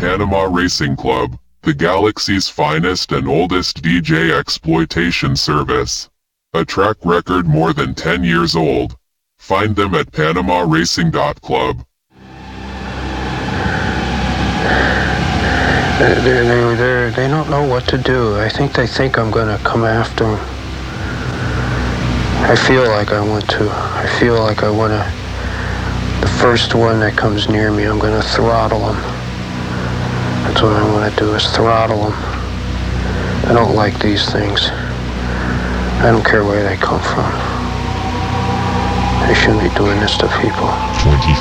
Panama Racing Club, the galaxy's finest and oldest DJ exploitation service. A track record more than 10 years old. Find them at PanamaRacing.club. They don't know what to do. I think they think I'm going to come after them. I feel like I want to. I feel like I want to. The first one that comes near me, I'm going to throttle them. That's what I want to do, is throttle them. I don't like these things. I don't care where they come from. They shouldn't be doing this to people.